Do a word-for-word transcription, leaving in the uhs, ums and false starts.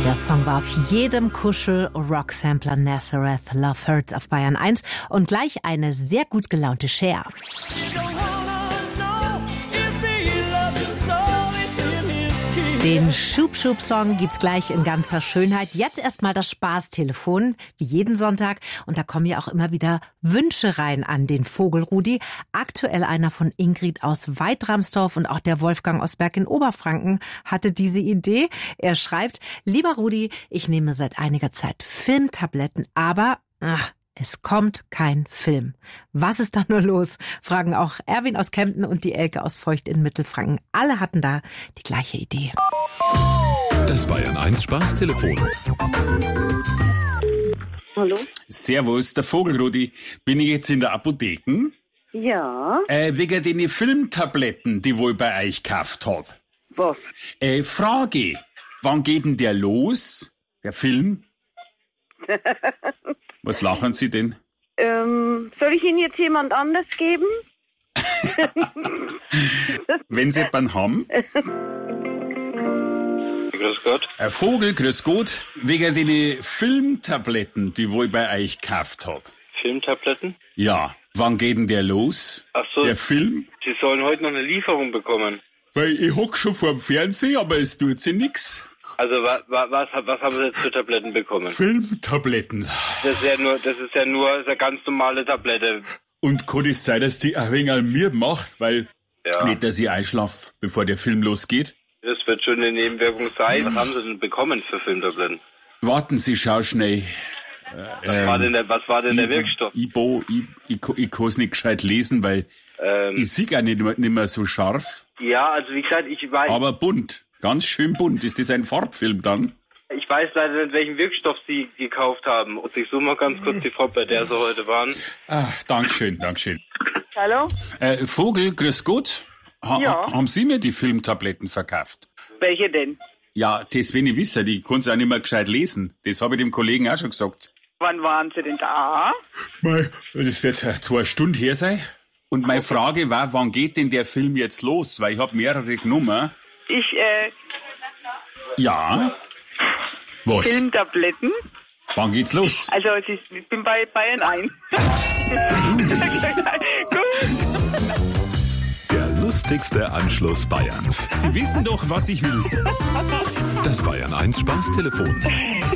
Der Song war auf jedem Kuschel-Rock-Sampler Nazareth Love Hurts auf Bayern eins und gleich eine sehr gut gelaunte Cher. Den Schub-Schub-Song gibt's gleich in ganzer Schönheit. Jetzt erstmal das Spaßtelefon, wie jeden Sonntag. Und da kommen ja auch immer wieder Wünsche rein an den Vogelrudi. Aktuell einer von Ingrid aus Weidramsdorf und auch der Wolfgang aus Berg in Oberfranken hatte diese Idee. Er schreibt: Lieber Rudi, ich nehme seit einiger Zeit Filmtabletten, aber ach, es kommt kein Film. Was ist da nur los? Fragen auch Erwin aus Kempten und die Elke aus Feucht in Mittelfranken. Alle hatten da die gleiche Idee. Das Bayern eins Spaßtelefon. Hallo? Servus, der Vogelrudi. Bin ich jetzt in der Apotheke? Ja. Äh, wegen den Filmtabletten, die wohl bei euch gekauft hab. Was? Äh, Frage. Wann geht denn der los? Der Film? Was lachen Sie denn? Ähm, soll ich Ihnen jetzt jemand anders geben? Wenn Sie jemanden haben? Grüß Gott. Ein Vogel, grüß Gott. Wegen den Filmtabletten, die wohl bei euch gekauft hab. Filmtabletten? Ja. Wann geht denn der los? Ach so. Der Film? Sie sollen heute noch eine Lieferung bekommen. Weil ich hock schon vor dem Fernseher, aber es tut sich nix. Also was, was, was haben Sie jetzt für Tabletten bekommen? Filmtabletten. Das ist ja nur, das ist ja nur eine ganz normale Tablette. Und kann es sein, dass die ein wenig an mir macht, weil Ja. nicht, dass ich einschlaf, bevor der Film losgeht? Das wird schon eine Nebenwirkung sein. Was haben Sie denn bekommen für Filmtabletten? Warten Sie, schau schnell. Was war denn der, was war denn der Wirkstoff? Ibo, ich, ich, ich kann es nicht gescheit lesen, weil Ähm, ich sehe auch nicht, mehr- nicht mehr so scharf. ja, also wie gesagt, ich weiß, Aber bunt. Ganz schön bunt. Ist das ein Farbfilm dann? ich weiß leider nicht, welchen Wirkstoff Sie gekauft haben. Und ich suche mal ganz kurz die Frau, bei der Sie heute waren. Ah, Dankeschön, Dankeschön. Hallo? Äh, Vogel, grüß Gott. Ha, Ja. Haben Sie mir die Filmtabletten verkauft? Welche denn? Ja, das will ich wissen. Die kann auch nicht mehr gescheit lesen. Das habe ich dem Kollegen auch schon gesagt. Wann waren Sie denn da? Mei, das wird äh, zwei Stunden her sein. Und meine Frage war, wann geht denn der Film jetzt los? Weil ich habe mehrere genommen. Ich, äh, Ja. Was? Filmtabletten. Wann geht's los? Also, es ist, ich bin bei Bayern eins. Gut. Der lustigste Anschluss Bayerns. Sie wissen doch, was ich will. Das Bayern eins Spaßtelefon.